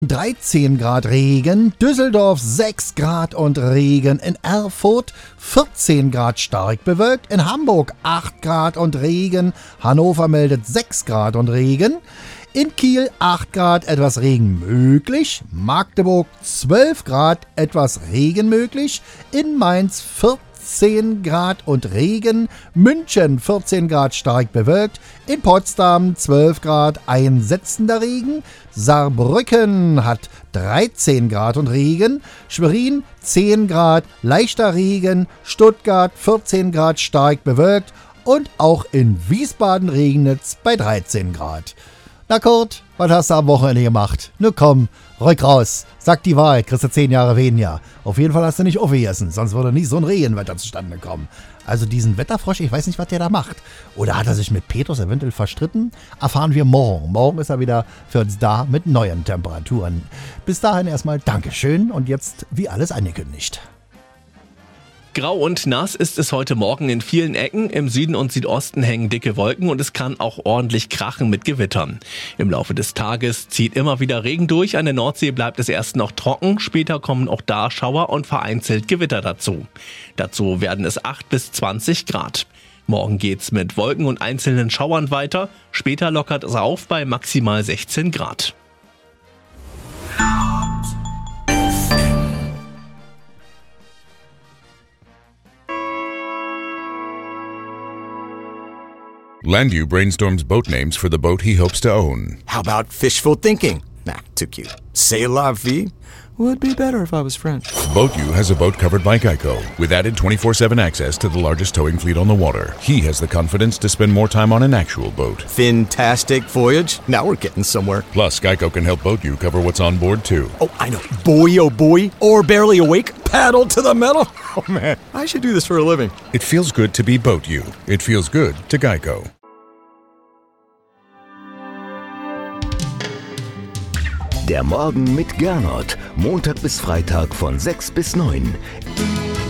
13 Grad Regen, Düsseldorf 6 Grad und Regen, in Erfurt 14 Grad stark bewölkt, in Hamburg 8 Grad und Regen, Hannover meldet 6 Grad und Regen, in Kiel 8 Grad, etwas Regen möglich, Magdeburg 12 Grad, etwas Regen möglich, in Mainz 14 Grad und Regen, München 14 Grad stark bewölkt, in Potsdam 12 Grad einsetzender Regen, Saarbrücken hat 13 Grad und Regen, Schwerin 10 Grad leichter Regen, Stuttgart 14 Grad stark bewölkt und auch in Wiesbaden regnet's bei 13 Grad. Na Kurt, was hast du am Wochenende gemacht? Nu komm, rück raus. Sag die Wahrheit, kriegst du 10 Jahre weniger. Auf jeden Fall hast du nicht aufgegessen, sonst würde nicht so ein Regenwetter zustande kommen. Also diesen Wetterfrosch, ich weiß nicht, was der da macht. Oder hat er sich mit Petrus eventuell verstritten? Erfahren wir morgen. Morgen ist er wieder für uns da mit neuen Temperaturen. Bis dahin erstmal Dankeschön und jetzt wie alles angekündigt. Grau und nass ist es heute Morgen in vielen Ecken. Im Süden und Südosten hängen dicke Wolken und es kann auch ordentlich krachen mit Gewittern. Im Laufe des Tages zieht immer wieder Regen durch. An der Nordsee bleibt es erst noch trocken. Später kommen auch da Schauer und vereinzelt Gewitter dazu. Dazu werden es 8 bis 20 Grad. Morgen geht's mit Wolken und einzelnen Schauern weiter. Später lockert es auf bei maximal 16 Grad. Landview brainstorms boat names for the boat he hopes to own. How about fishful thinking? Nah, too cute. C'est la vie? Would be better if I was French. BoatU has a boat covered by Geico, with added 24/7 access to the largest towing fleet on the water. He has the confidence to spend more time on an actual boat. Fantastic voyage. Now we're getting somewhere. Plus, Geico can help BoatU cover what's on board, too. Oh, I know. Boy, oh boy. Or barely awake. Paddle to the metal. Oh, man. I should do this for a living. It feels good to be BoatU. It feels good to Geico. Der Morgen mit Gernot. Montag bis Freitag von 6 bis 9.